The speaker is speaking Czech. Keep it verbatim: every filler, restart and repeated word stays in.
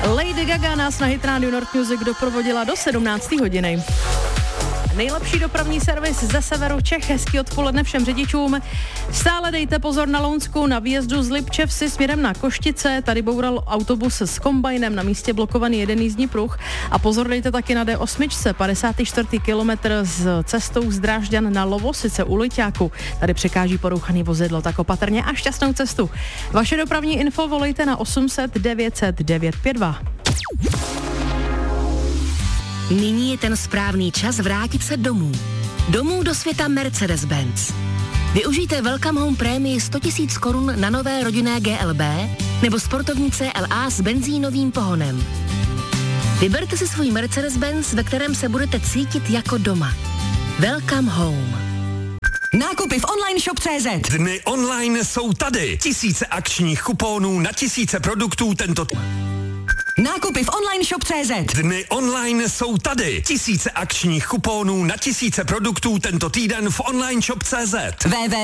Lady Gaga nás na Hit Radio North Music doprovodila do sedmnácté hodiny. Nejlepší dopravní servis ze severu Čech. Hezký odpoledne všem řidičům. Stále dejte pozor na Lounsku, na výjezdu z Lipčevsi směrem na Koštice. Tady boural autobus s kombajnem, na místě blokovaný jeden jízdní pruh. A pozor dejte taky na D osm, padesátý čtvrtý kilometr s cestou z Drážďan na Lovosice u Liťáku. Tady překáží porouchaný vozidlo, tak opatrně a šťastnou cestu. Vaše dopravní info volejte na osm set devět set devět pět dva. Nyní je ten správný čas vrátit se domů. Domů do světa Mercedes-Benz. Využijte Welcome Home prémii sto tisíc korun na nové rodinné G L B nebo sportovní C L A s benzínovým pohonem. Vyberte si svůj Mercedes-Benz, ve kterém se budete cítit jako doma. Welcome Home. Nákupy v online shop tečka cé zet. Dny online jsou tady. Tisíce akčních kuponů na tisíce produktů tento t- Nákupy v online shop tečka cé zet. Dny online jsou tady. Tisíce akčních kuponů na tisíce produktů tento týden v online shop tečka cé zet. w w w